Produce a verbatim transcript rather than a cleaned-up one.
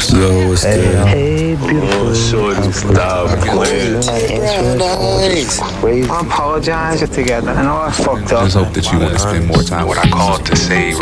So what's Hey, good? hey, beautiful. Oh, shorty, stop playing. I apologize together. I know I fucked up. Just hope that you want to spend more time with What I called to say